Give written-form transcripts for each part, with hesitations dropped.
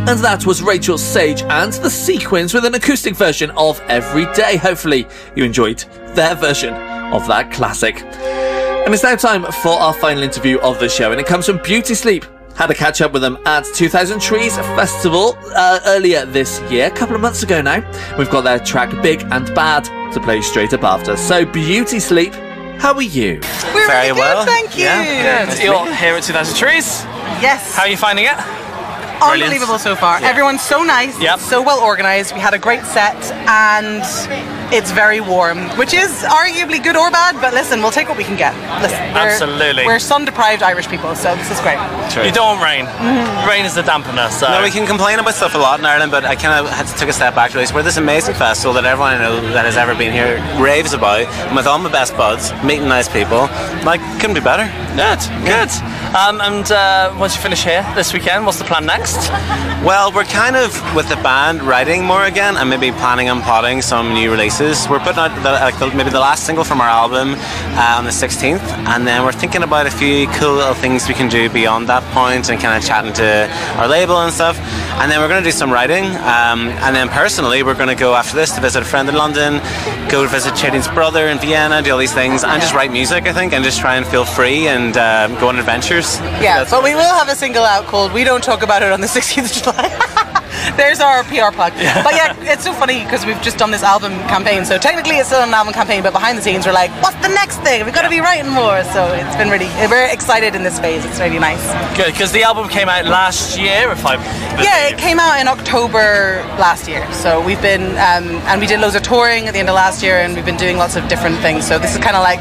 And that was Rachel Sage and the Sequins with an acoustic version of Every Day. Hopefully you enjoyed their version of that classic. And it's now time for our final interview of the show, and it comes from Beauty Sleep. Had a catch up with them at 2000 Trees Festival earlier this year, a couple of months ago now. We've got their track Big and Bad to play straight up after. So Beauty Sleep, how are you? We're very really well, good, thank you. Yeah. Good. You're here at 2000 Trees. Yes. How are you finding it? Unbelievable so far. Yeah. Everyone's so nice, Yep. so well organised. We had a great set and it's very warm, which is arguably good or bad, but listen, we'll take what we can get. Listen, absolutely. We're sun-deprived Irish people, so this is great. True. You don't want rain. Rain is the dampener, so... No, we can complain about stuff a lot in Ireland, but I kind of took a step back to this. We're this amazing festival that everyone I know that has ever been here raves about. I'm with all my best buds, meeting nice people. Like, couldn't be better. Good. And once you finish here this weekend, what's the plan next? Well, we're kind of, with the band, writing more again and maybe planning on potting some new releases. We're putting out maybe the last single from our album on the 16th, and then we're thinking about a few cool little things we can do beyond that point and kind of chatting to our label and stuff. And then we're going to do some writing, and then personally we're going to go after this to visit a friend in London, go to visit Chadin's brother in Vienna, do all these things, and just write music, I think, and just try and feel free and go on adventures. Yeah, but we will have a single out called We Don't Talk About It on the 16th of July. There's our PR plug. Yeah. But yeah, it's so funny because we've just done this album campaign, so technically it's still an album campaign, but behind the scenes we're like, what's the next thing? We've got to be writing more. So it's been we're excited in this phase. It's really nice. Good, because the album came out last year, if I believe. Yeah, it came out in October last year. So we've been, and we did loads of touring at the end of last year, and we've been doing lots of different things. So this is kind of like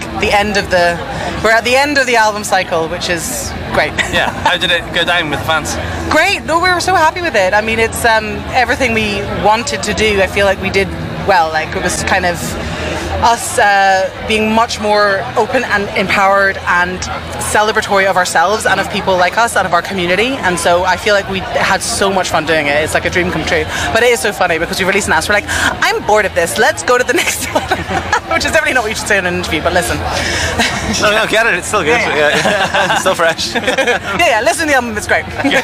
we're at the end of the album cycle, which is great. Yeah, how did it go down with the fans? Great. No, we were so happy with it. I mean, it's everything we wanted to do. I feel like we did well. Like, it was kind of us being much more open and empowered and celebratory of ourselves and of people like us and of our community. And so I feel like we had so much fun doing it. It's like a dream come true. But it is so funny because we released an ask. We're like, I'm bored of this. Let's go to the next one. Which is definitely not what you should say in an interview, but listen. No, get it. It's still good. Yeah. It's still fresh. yeah, listen to the album. It's great.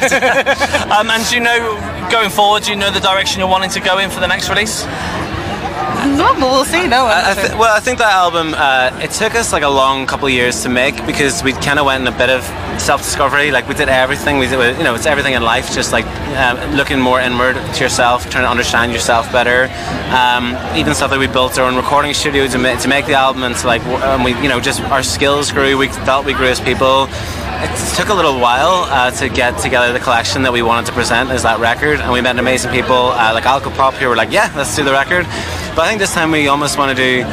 And do you know, going forward, do you know the direction you're wanting to go in for the next release? No, but we'll see. No, I think that album, it took us like a long couple of years to make because we kind of went in a bit of self-discovery. Like, we did everything. We did, it's everything in life. Just like looking more inward to yourself, trying to understand yourself better. Even stuff that we built our own recording studio to make the album, and to like, we just our skills grew. We felt we grew as people. It took a little while to get together the collection that we wanted to present as that record, and we met amazing people like Alcopop who were like, yeah, let's do the record. But I think this time we almost want to do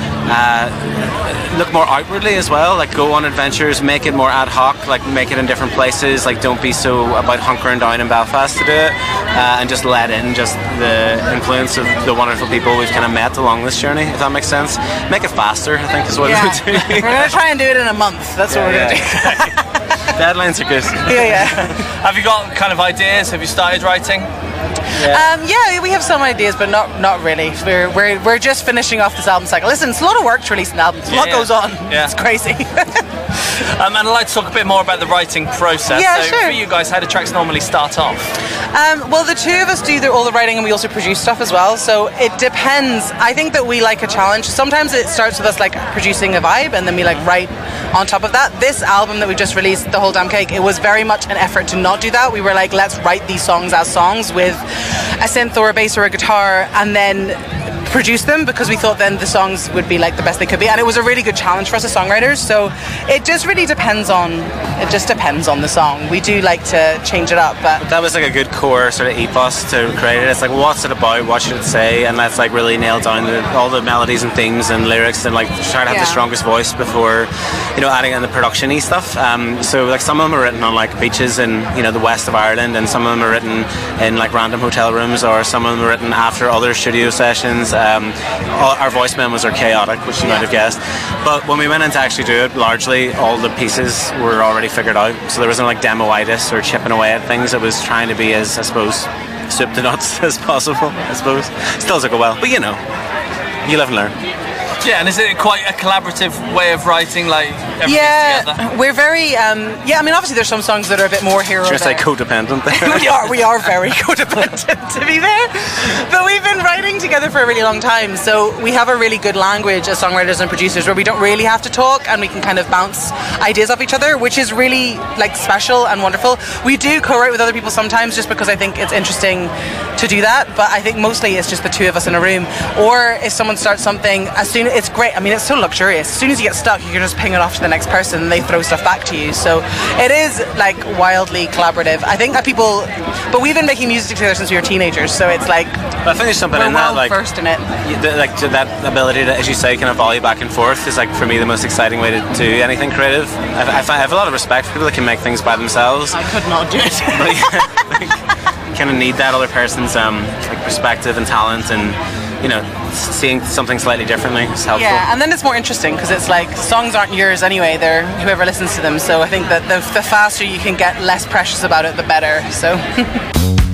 look more outwardly as well, like go on adventures, make it more ad hoc, like make it in different places, like don't be so about hunkering down in Belfast to do it, and just let in just the influence of the wonderful people we've kind of met along this journey, if that makes sense. Make it faster, I think, is what we're doing. We're going to try and do it in a month. That's what we're going to do. Deadlines are good. Yeah. Have you got kind of ideas? Have you started writing? Yeah, we have some ideas, but not really. We're just finishing off this album cycle. Listen, it's a lot of work to release an album. A lot goes on. Yeah. It's crazy. And I'd like to talk a bit more about the writing process. Yeah, so sure. For you guys, how do tracks normally start off? Well, the two of us do all the writing, and we also produce stuff as well. So it depends. I think that we like a challenge. Sometimes it starts with us like producing a vibe, and then we like write on top of that. This album that we just released, The Whole Damn Cake, it was very much an effort to not do that. We were like, let's write these songs as songs with a synth or a bass or a guitar, and then produce them, because we thought then the songs would be like the best they could be, and it was a really good challenge for us as songwriters. So it just really depends on the song. We do like to change it up, but that was like a good core sort of ethos to create it. It's like, what's it about, what should it say, and let's like really nail down all the melodies and themes and lyrics, and like try to have the strongest voice before adding in the production-y stuff. So like some of them are written on like beaches in the west of Ireland, and some of them are written in like random hotel rooms, or some of them are written after other studio sessions. Our voice memos are chaotic, which you might have guessed, but when we went in to actually do it, largely all the pieces were already figured out, so there wasn't like demo-itis or chipping away at things. It was trying to be as, I suppose, soup to nuts as possible, I suppose. Still doesn't go well, but you live and learn. Yeah, and is it quite a collaborative way of writing, like everything together? We're very, I mean, obviously there's some songs that are a bit more here or Just there. like codependent there. we are very codependent, to be fair. But we've been writing together for a really long time, so we have a really good language as songwriters and producers where we don't really have to talk and we can kind of bounce ideas off each other, which is really like special and wonderful. We do co-write with other people sometimes just because I think it's interesting to do that, but I think mostly it's just the two of us in a room. Or if someone starts something, it's great. I mean, it's so luxurious. As soon as you get stuck, you can just ping it off to the next person and they throw stuff back to you. So it is like wildly collaborative. I think that people, but we've been making music together since we were teenagers, so it's like I think there's something we're in that, well like versed in it. like that ability to, as you say, kind of volley back and forth is like for me the most exciting way to do anything creative. I have a lot of respect for people that can make things by themselves. I could not do it. But you kind of need that other person's like perspective and talent, and you know, seeing something slightly differently is helpful. Yeah, and then it's more interesting because it's like songs aren't yours anyway; they're whoever listens to them. So I think that the faster you can get less precious about it, the better. So.